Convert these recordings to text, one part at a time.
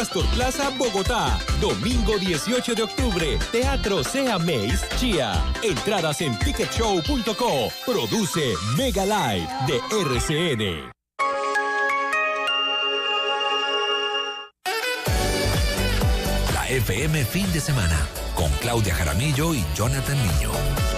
Astor Plaza, Bogotá. Domingo 18 de octubre, Teatro Sea Mace Chía. Entradas en ticketshow.co. Produce Mega Live de RCN. La FM fin de semana con Claudia Jaramillo y Jonathan Niño.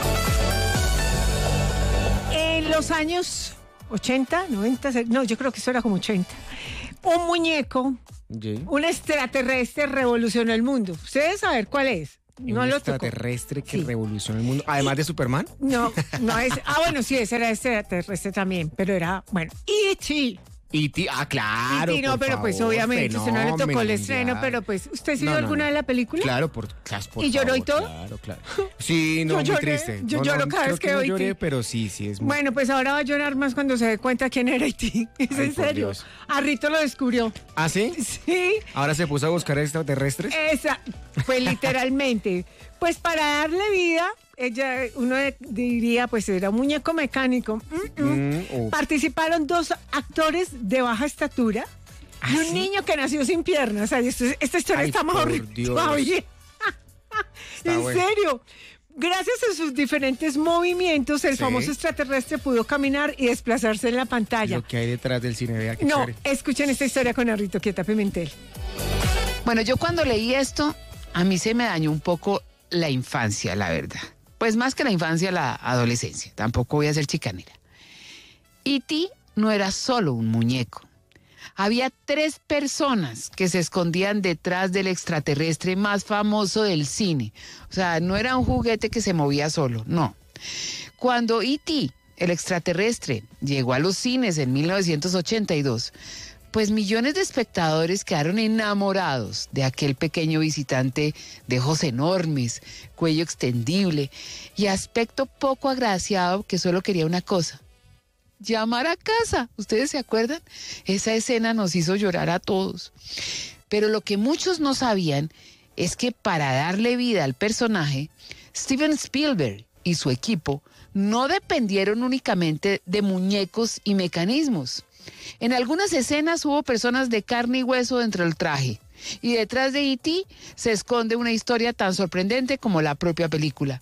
En los años 80, 90, no, yo creo que eso era como 80. Un muñeco, un extraterrestre revolucionó el mundo. ¿Ustedes saben cuál es? No ¿Un lo extraterrestre que revolucionó el mundo? Además de Superman. No es. Bueno, sí, ese era extraterrestre también, pero era, bueno, E.T. E.T., claro. E.T. no, pero favor, pues obviamente usted no le tocó el fenómeno estreno, mundial. pero pues, ¿usted sí vio alguna de la película? Claro, por ¿Y lloró y todo? Claro. Sí, no, Yo muy lloré, triste. yo lloro cada vez que no veo lloré, E.T. pero sí, es muy... Bueno, pues ahora va a llorar más cuando se dé cuenta quién era E.T. Es Ay, en por serio. Dios. Arrito lo descubrió. ¿Ah, sí? Sí. Ahora se puso a buscar extraterrestres. Esa, pues literalmente. Pues para darle vida, uno diría, pues era un muñeco mecánico. Participaron 2 actores de baja estatura y un niño que nació sin piernas. O sea, esta historia está más horrible todavía. En serio. Gracias a sus diferentes movimientos, el famoso extraterrestre pudo caminar y desplazarse en la pantalla. Lo que hay detrás del cine, vea qué No, chévere. escuchen esta historia con Arrito Quieta Pimentel. Bueno, yo cuando leí esto, a mí se me dañó un poco la infancia, la verdad. Pues más que la infancia, la adolescencia. Tampoco voy a ser chicanera. E.T. no era solo un muñeco. Había 3 personas que se escondían detrás del extraterrestre más famoso del cine. O sea, no era un juguete que se movía solo, no. Cuando E.T., el extraterrestre, llegó a los cines en 1982, pues millones de espectadores quedaron enamorados de aquel pequeño visitante de ojos enormes, cuello extendible y aspecto poco agraciado que solo quería una cosa: llamar a casa. ¿Ustedes se acuerdan? Esa escena nos hizo llorar a todos. Pero lo que muchos no sabían es que para darle vida al personaje, Steven Spielberg y su equipo no dependieron únicamente de muñecos y mecanismos. En algunas escenas hubo personas de carne y hueso dentro del traje. Y detrás de E.T. se esconde una historia tan sorprendente como la propia película.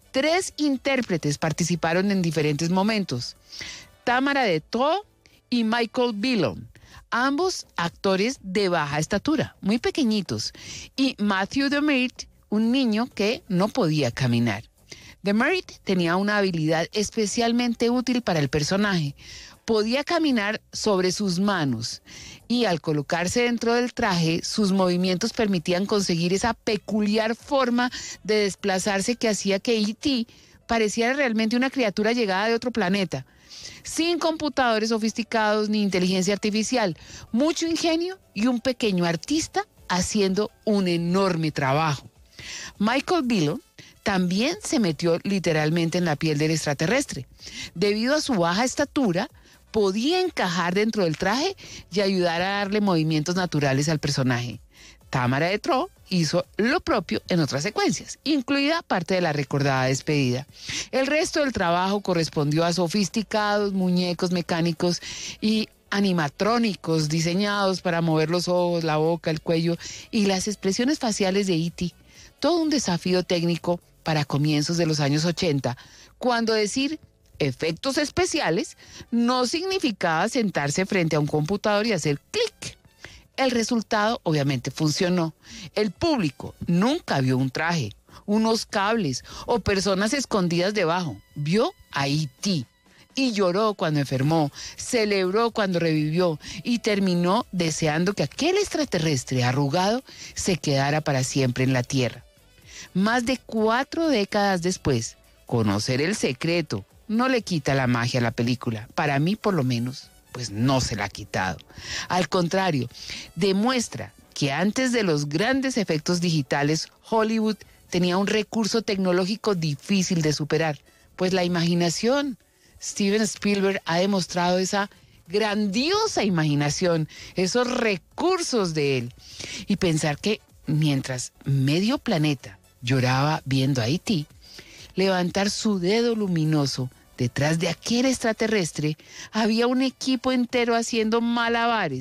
3 intérpretes participaron en diferentes momentos: Tamara de Too y Michael Billon, ambos actores de baja estatura, muy pequeñitos, y Matthew Demerit, un niño que no podía caminar. Demerit tenía una habilidad especialmente útil para el personaje. Podía caminar sobre sus manos y al colocarse dentro del traje, sus movimientos permitían conseguir esa peculiar forma de desplazarse que hacía que E.T. pareciera realmente una criatura llegada de otro planeta. Sin computadores sofisticados ni inteligencia artificial, mucho ingenio y un pequeño artista haciendo un enorme trabajo. Michael Billon también se metió literalmente en la piel del extraterrestre. Debido a su baja estatura, podía encajar dentro del traje y ayudar a darle movimientos naturales al personaje. Tamara de Too hizo lo propio en otras secuencias, incluida parte de la recordada despedida. El resto del trabajo correspondió a sofisticados muñecos mecánicos y animatrónicos diseñados para mover los ojos, la boca, el cuello y las expresiones faciales de E.T. Todo un desafío técnico para comienzos de los años 80, cuando decir efectos especiales no significaba sentarse frente a un computador y hacer clic. El resultado obviamente funcionó. El público nunca vio un traje, unos cables o personas escondidas debajo. Vio a E.T. y lloró cuando enfermó, celebró cuando revivió y terminó deseando que aquel extraterrestre arrugado se quedara para siempre en la Tierra. Más de 4 décadas después, conocer el secreto no le quita la magia a la película. Para mí, por lo menos, pues no se la ha quitado. Al contrario, demuestra que antes de los grandes efectos digitales, Hollywood tenía un recurso tecnológico difícil de superar, pues la imaginación. Steven Spielberg ha demostrado esa grandiosa imaginación, esos recursos de él. Y pensar que mientras medio planeta lloraba viendo a E.T., levantar su dedo luminoso detrás de aquel extraterrestre, había un equipo entero haciendo malabares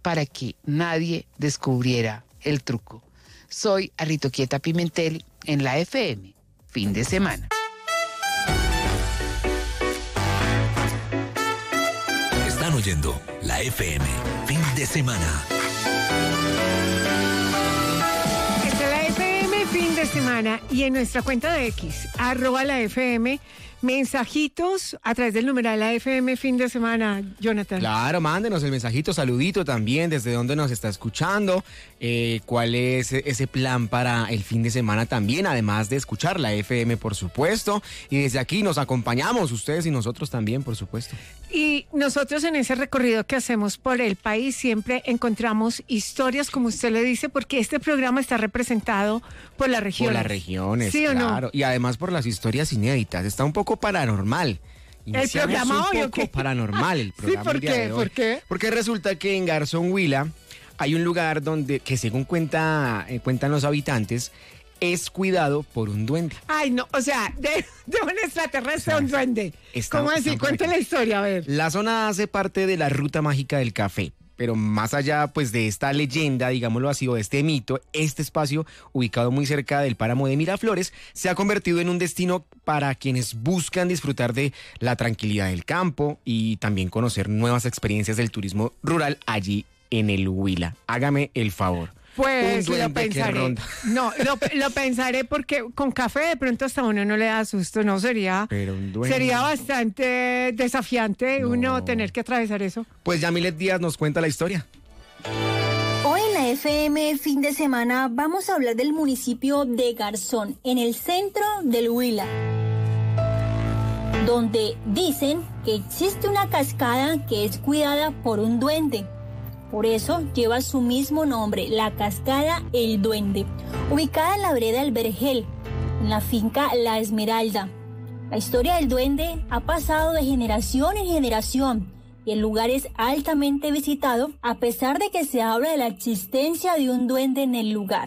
para que nadie descubriera el truco. Soy Aritoquieta Pimentel en la FM, fin de semana. Están oyendo la FM, fin de semana. Esta es la FM, fin de semana. Y en nuestra cuenta de X, @la FM, mensajitos a través del numeral la FM, fin de semana, Jonathan. Claro, mándenos el mensajito, saludito también, desde dónde nos está escuchando, cuál es ese plan para el fin de semana también, además de escuchar la FM, por supuesto. Y desde aquí nos acompañamos, ustedes y nosotros también, por supuesto. Y nosotros en ese recorrido que hacemos por el país siempre encontramos historias, como usted le dice, porque este programa está representado por las regiones. Por las regiones, ¿sí o claro. no? Y además por las historias inéditas. Está un poco paranormal. ¿El programa hoy o qué? Paranormal el programa. Sí, ¿por el día qué? de hoy. ¿Por qué? Porque resulta que en Garzón Huila hay un lugar donde, que según cuentan los habitantes, es cuidado por un duende. Ay, no, o sea, de un extraterrestre a un duende. Está- ¿Cómo así? está Cuente la historia, a ver. La zona hace parte de la ruta mágica del café, pero más allá pues de esta leyenda, digámoslo así, o de este mito, este espacio, ubicado muy cerca del páramo de Miraflores, se ha convertido en un destino para quienes buscan disfrutar de la tranquilidad del campo y también conocer nuevas experiencias del turismo rural allí en el Huila. Hágame el favor. Pues Un lo duende que pensaré. ronda. No, lo pensaré porque con café de pronto hasta uno no le da susto, ¿no? Sería bastante desafiante No. uno tener que atravesar eso. Pues Yamilet Díaz nos cuenta la historia. Hoy en la FM fin de semana vamos a hablar del municipio de Garzón, en el centro del Huila, donde dicen que existe una cascada que es cuidada por un duende. Por eso lleva su mismo nombre, la cascada El Duende, ubicada en la vereda del Vergel, en la finca La Esmeralda. La historia del duende ha pasado de generación en generación y el lugar es altamente visitado a pesar de que se habla de la existencia de un duende en el lugar.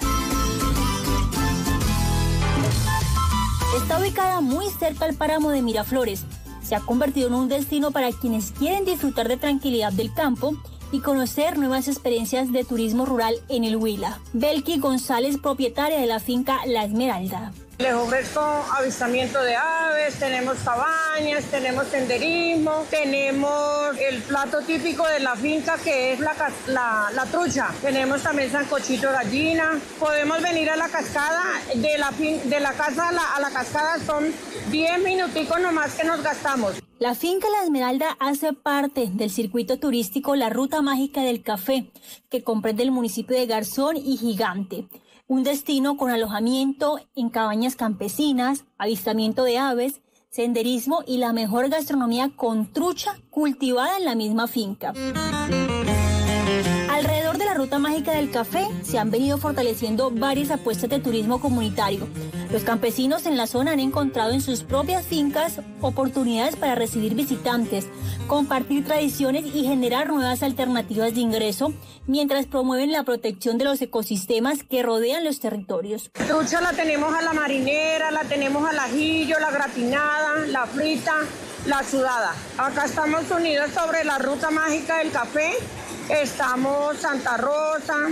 Está ubicada muy cerca al páramo de Miraflores. Se ha convertido en un destino para quienes quieren disfrutar de tranquilidad del campo y conocer nuevas experiencias de turismo rural en el Huila. Belki González, propietaria de la finca La Esmeralda. Les ofrezco avistamiento de aves, tenemos cabañas, tenemos senderismo, tenemos el plato típico de la finca que es la trucha. Tenemos también sancochito de gallina. Podemos venir a la cascada, de la casa a la cascada son 10 minuticos nomás que nos gastamos. La finca La Esmeralda hace parte del circuito turístico La Ruta Mágica del Café, que comprende el municipio de Garzón y Gigante. Un destino con alojamiento en cabañas campesinas, avistamiento de aves, senderismo y la mejor gastronomía con trucha cultivada en la misma finca. Alrededor de la Ruta Mágica del Café se han venido fortaleciendo varias apuestas de turismo comunitario. Los campesinos en la zona han encontrado en sus propias fincas oportunidades para recibir visitantes, compartir tradiciones y generar nuevas alternativas de ingreso, mientras promueven la protección de los ecosistemas que rodean los territorios. Trucha la tenemos a la marinera, la tenemos al ajillo, la gratinada, la frita, la sudada. Acá estamos unidos sobre la Ruta Mágica del Café. Estamos Santa Rosa,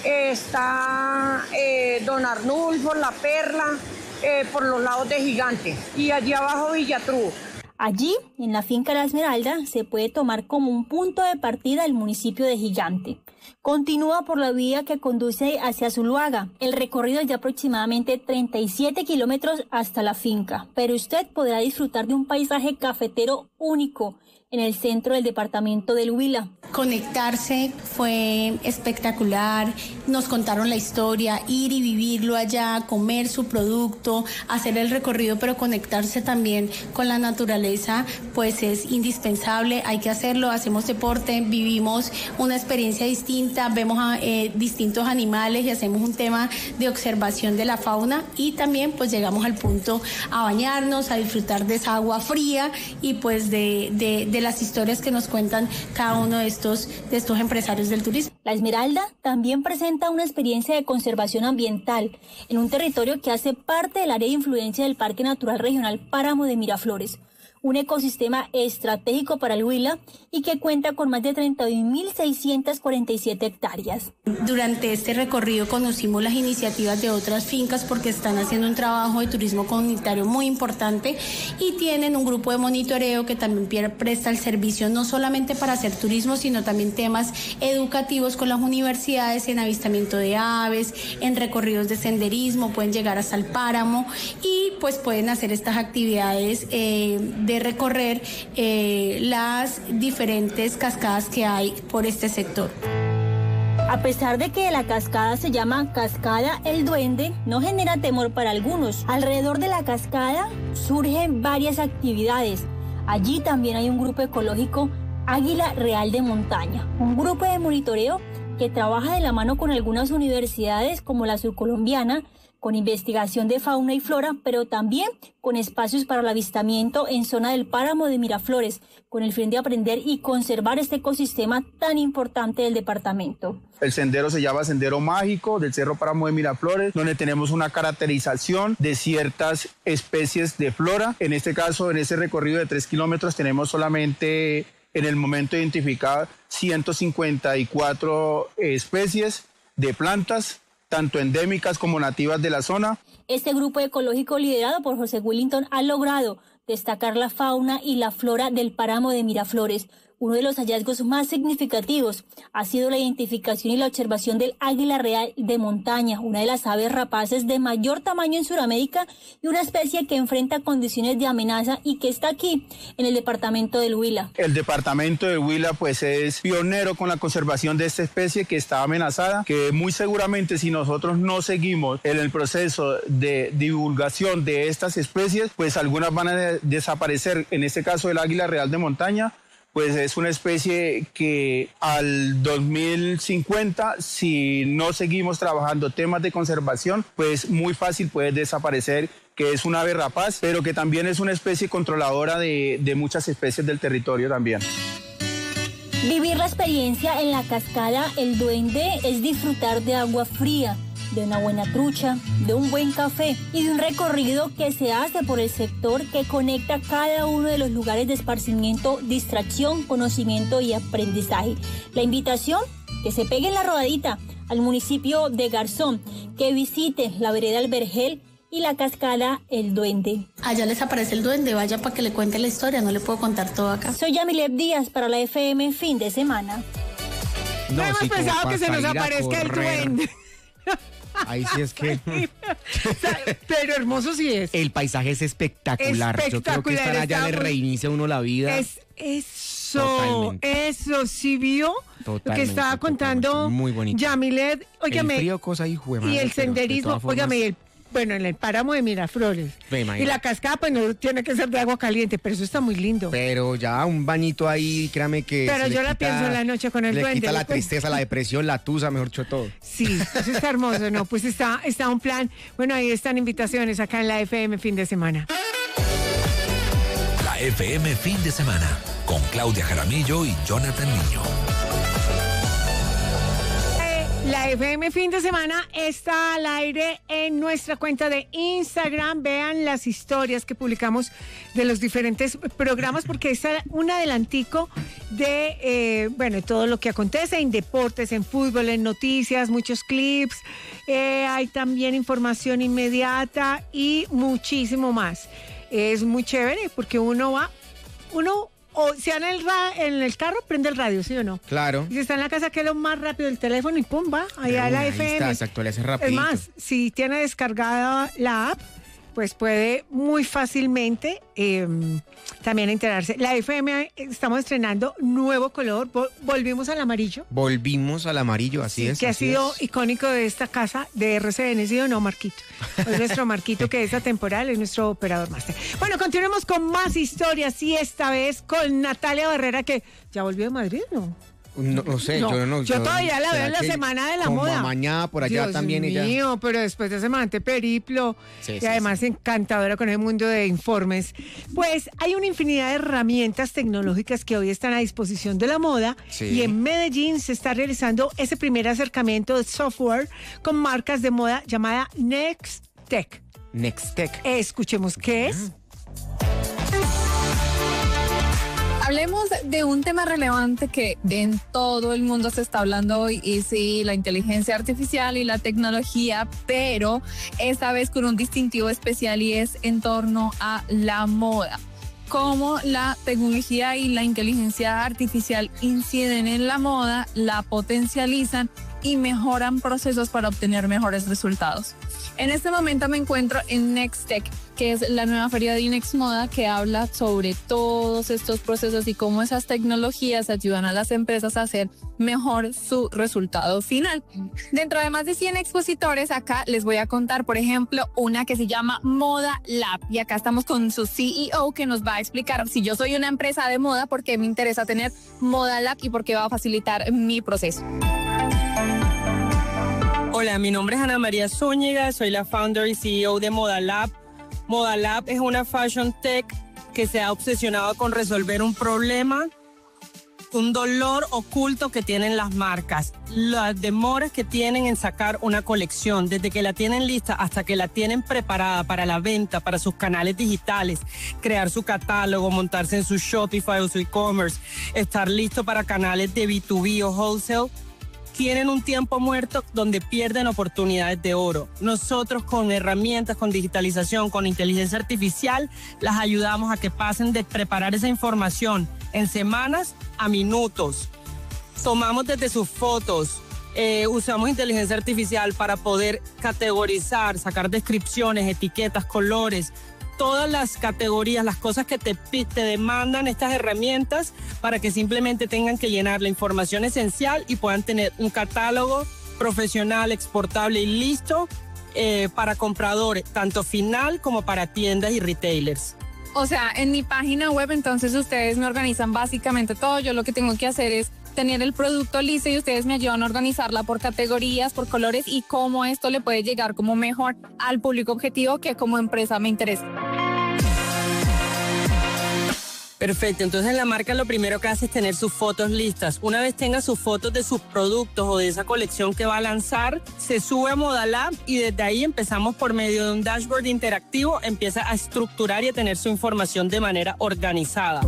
está Don Arnulfo, La Perla, por los lados de Gigante y allí abajo Villatrubo. Allí, en la finca La Esmeralda, se puede tomar como un punto de partida el municipio de Gigante. Continúa por la vía que conduce hacia Zuluaga. El recorrido es de aproximadamente 37 kilómetros hasta la finca, pero usted podrá disfrutar de un paisaje cafetero único en el centro del departamento del Huila. Conectarse fue espectacular, nos contaron la historia, ir y vivirlo allá, comer su producto, hacer el recorrido, pero conectarse también con la naturaleza, pues es indispensable, hay que hacerlo, hacemos deporte, vivimos una experiencia distinta, vemos a distintos animales y hacemos un tema de observación de la fauna y también pues llegamos al punto a bañarnos, a disfrutar de esa agua fría y pues de las historias que nos cuentan cada uno de estos empresarios del turismo. La Esmeralda también presenta una experiencia de conservación ambiental en un territorio que hace parte del área de influencia del Parque Natural Regional Páramo de Miraflores, un ecosistema estratégico para el Huila y que cuenta con más de 31.647 hectáreas. Durante este recorrido conocimos las iniciativas de otras fincas porque están haciendo un trabajo de turismo comunitario muy importante y tienen un grupo de monitoreo que también presta el servicio no solamente para hacer turismo, sino también temas educativos con las universidades en avistamiento de aves, en recorridos de senderismo, pueden llegar hasta el páramo y pues pueden hacer estas actividades de recorrer las diferentes cascadas que hay por este sector. A pesar de que la cascada se llama Cascada El Duende, no genera temor para algunos. Alrededor de la cascada surgen varias actividades. Allí también hay un grupo ecológico Águila Real de Montaña, un grupo de monitoreo que trabaja de la mano con algunas universidades como la surcolombiana, con investigación de fauna y flora, pero también con espacios para el avistamiento en zona del páramo de Miraflores, con el fin de aprender y conservar este ecosistema tan importante del departamento. El sendero se llama Sendero Mágico del Cerro Páramo de Miraflores, donde tenemos una caracterización de ciertas especies de flora. En este caso, en ese recorrido de 3 kilómetros, tenemos solamente en el momento identificar 154 especies de plantas, tanto endémicas como nativas de la zona. Este grupo ecológico liderado por José Willington ha logrado destacar la fauna y la flora del páramo de Miraflores. Uno de los hallazgos más significativos ha sido la identificación y la observación del águila real de montaña, una de las aves rapaces de mayor tamaño en Sudamérica y una especie que enfrenta condiciones de amenaza y que está aquí, en el departamento del Huila. El departamento del Huila pues es pionero con la conservación de esta especie que está amenazada, que muy seguramente si nosotros no seguimos en el proceso de divulgación de estas especies, pues algunas van a desaparecer. En este caso el águila real de montaña, pues es una especie que al 2050, si no seguimos trabajando temas de conservación, pues muy fácil puede desaparecer, que es una ave rapaz, pero que también es una especie controladora de muchas especies del territorio también. Vivir la experiencia en la cascada El Duende es disfrutar de agua fría, de una buena trucha, de un buen café y de un recorrido que se hace por el sector que conecta cada uno de los lugares de esparcimiento, distracción, conocimiento y aprendizaje. La invitación, que se pegue en la rodadita al municipio de Garzón, que visite la vereda El Vergel y la cascada El Duende. Allá les aparece el duende, vaya para que le cuente la historia, no le puedo contar todo acá. Soy Yamilet Díaz para la FM Fin de Semana. No hemos pensado que se nos aparezca el duende. Ahí sí es que... Pero hermoso sí es. El paisaje es espectacular. Yo creo que estar allá le reinicia uno la vida. Es eso, eso, ¿sí vio? Lo que estaba contando muy bonito. Yamilet, óigame. El frío, cosa y juega, y el senderismo, óigame, bueno, en el páramo de Miraflores. Y la cascada, pues no tiene que ser de agua caliente, pero eso está muy lindo. Pero ya un bañito ahí, créame que... Pero yo la pienso en la noche con el duende. Le quita la tristeza, la depresión, la tusa, mejor dicho todo. Sí, eso está hermoso, ¿no? Pues está un plan. Bueno, ahí están invitaciones acá en la FM Fin de Semana. La FM Fin de Semana, con Claudia Jaramillo y Jonathan Niño. La FM Fin de Semana está al aire en nuestra cuenta de Instagram. Vean las historias que publicamos de los diferentes programas porque es un adelantico de todo lo que acontece en deportes, en fútbol, en noticias, muchos clips. Hay también información inmediata y muchísimo más. Es muy chévere porque uno o si en el carro, prende el radio, ¿sí o no? Claro. Y si está en la casa, que es lo más rápido del teléfono y pum, va, allá a la FM. Está, se actualiza rapidito. Es más, si tiene descargada la app, pues puede muy fácilmente también enterarse. La FM, estamos estrenando nuevo color, volvimos al amarillo. Volvimos al amarillo, así es. Que así ha sido icónico de esta casa de RCN, ¿sí o no, Marquito? Es nuestro Marquito que es atemporal, es nuestro operador máster. Bueno, continuemos con más historias y esta vez con Natalia Barrera, que ya volvió de Madrid, ¿no? No sé, yo todavía la veo en la Semana de la Moda. Mañana por allá Dios también mío, ella. Pero después de semejante periplo y además encantadora con el mundo de informes. Pues hay una infinidad de herramientas tecnológicas que hoy están a disposición de la moda y en Medellín se está realizando ese primer acercamiento de software con marcas de moda llamada Nextech. Nextech. Escuchemos qué es. Hablemos de un tema relevante que en todo el mundo se está hablando hoy, y sí, la inteligencia artificial y la tecnología, pero esta vez con un distintivo especial, y es en torno a la moda. Cómo la tecnología y la inteligencia artificial inciden en la moda, la potencializan y mejoran procesos para obtener mejores resultados. En este momento me encuentro en Next Tech, que es la nueva feria de Inex Moda, que habla sobre todos estos procesos y cómo esas tecnologías ayudan a las empresas a hacer mejor su resultado final. Dentro de más de 100 expositores, acá les voy a contar, por ejemplo, una que se llama Moda Lab. Y acá estamos con su CEO, que nos va a explicar, si yo soy una empresa de moda, por qué me interesa tener Moda Lab y por qué va a facilitar mi proceso. Hola, mi nombre es Ana María Zúñiga, soy la founder y CEO de Moda Lab. Moda Lab es una fashion tech que se ha obsesionado con resolver un problema, un dolor oculto que tienen las marcas, las demoras que tienen en sacar una colección, desde que la tienen lista hasta que la tienen preparada para la venta, para sus canales digitales, crear su catálogo, montarse en su Shopify o su e-commerce, estar listo para canales de B2B o wholesale. Tienen un tiempo muerto donde pierden oportunidades de oro. Nosotros con herramientas, con digitalización, con inteligencia artificial, las ayudamos a que pasen de preparar esa información en semanas a minutos. Tomamos desde sus fotos, usamos inteligencia artificial para poder categorizar, sacar descripciones, etiquetas, colores, todas las categorías, las cosas que te demandan estas herramientas para que simplemente tengan que llenar la información esencial y puedan tener un catálogo profesional, exportable y listo para compradores, tanto final como para tiendas y retailers. O sea, en mi página web, entonces ustedes me organizan básicamente todo. Yo lo que tengo que hacer es tener el producto listo y ustedes me ayudan a organizarla por categorías, por colores y cómo esto le puede llegar como mejor al público objetivo que como empresa me interesa. Perfecto, entonces la marca lo primero que hace es tener sus fotos listas. Una vez tenga sus fotos de sus productos o de esa colección que va a lanzar, se sube a Moda Lab y desde ahí empezamos por medio de un dashboard interactivo, empieza a estructurar y a tener su información de manera organizada.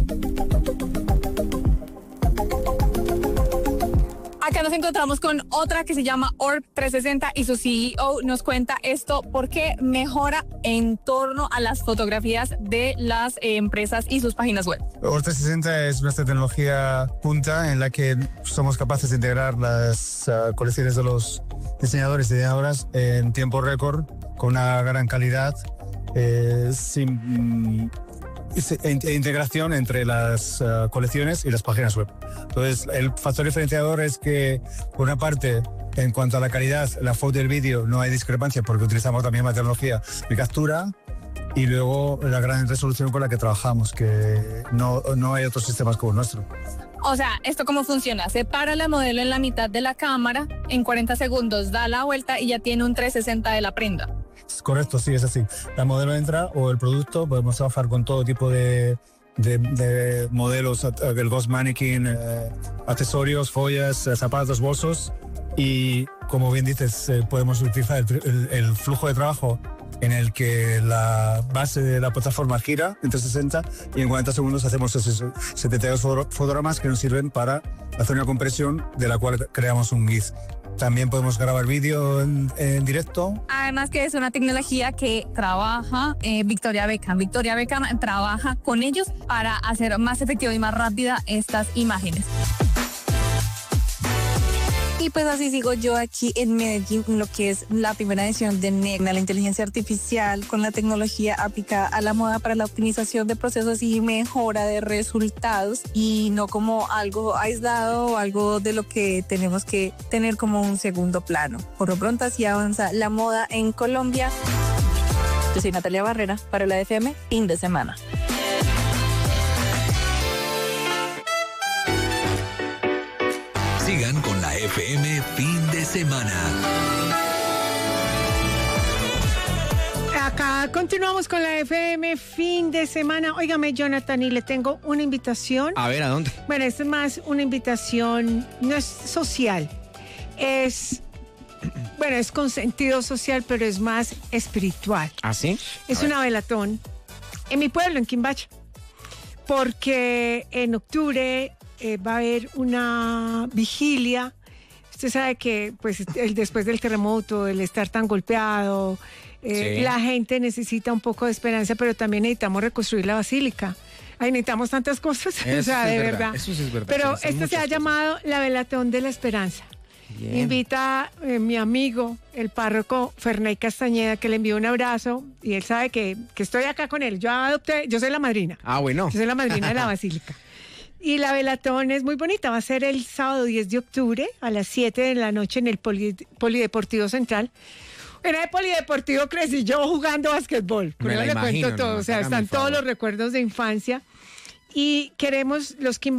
Acá nos encontramos con otra que se llama Orb 360 y su CEO nos cuenta esto porque mejora en torno a las fotografías de las empresas y sus páginas web. Orb 360 es nuestra tecnología punta en la que somos capaces de integrar las colecciones de los diseñadores y diseñadoras en tiempo récord con una gran calidad sin integración entre las colecciones y las páginas web. Entonces, el factor diferenciador es que, por una parte, en cuanto a la calidad, la foto y el vídeo, no hay discrepancia porque utilizamos también la tecnología de captura, y luego la gran resolución con la que trabajamos, que no hay otros sistemas como el nuestro. O sea, ¿esto cómo funciona? Se para la modelo en la mitad de la cámara, en 40 segundos da la vuelta y ya tiene un 360 de la prenda. Correcto, sí, es así. La modelo entra o el producto, podemos trabajar con todo tipo de modelos, el ghost mannequin, accesorios, joyas, zapatos, bolsos, y como bien dices, podemos utilizar el flujo de trabajo en el que la base de la plataforma gira en 360 y en 40 segundos hacemos esos 72 fotogramas que nos sirven para hacer una compresión de la cual creamos un GIF. También podemos grabar vídeo en directo. Además que es una tecnología que trabaja Victoria Beckham. Victoria Beckham trabaja con ellos para hacer más efectiva y más rápida estas imágenes. Y pues así sigo yo aquí en Medellín, lo que es la primera edición de NECNA, la inteligencia artificial con la tecnología aplicada a la moda para la optimización de procesos y mejora de resultados, y no como algo aislado o algo de lo que tenemos que tener como un segundo plano. Por lo pronto así avanza la moda en Colombia. Yo soy Natalia Barrera para la FM Fin de Semana. Sigan con la FM Fin de Semana. Acá continuamos con la FM Fin de Semana. Óigame, Jonathan, y le tengo una invitación. A ver, ¿a dónde? Bueno, es más una invitación, no es social, es con sentido social, pero es más espiritual. ¿Ah, sí? Es una velatón en mi pueblo, en Quimbacha. porque en octubre va a haber una vigilia. Usted sabe que pues después del terremoto, el estar tan golpeado, Sí. la gente necesita un poco de esperanza, pero también necesitamos reconstruir la basílica. Ay, necesitamos tantas cosas, o sea, de verdad. Eso sí es verdad. Pero Sí, esto se ha llamado la Velatón de la Esperanza. Bien. Invita a mi amigo, el párroco Ferney Castañeda, que le envió un abrazo, y él sabe que estoy acá con él. Yo soy la madrina. Ah, bueno. Yo soy la madrina de la basílica. Y la velatón es muy bonita, va a ser el sábado 10 de octubre a las 7 de la noche en el Polideportivo Central. En el Polideportivo crecí yo jugando básquetbol. Por Me eso la le imagino, cuento todo. no, O sea, hágame están el favor. todos los recuerdos de infancia. Y queremos los que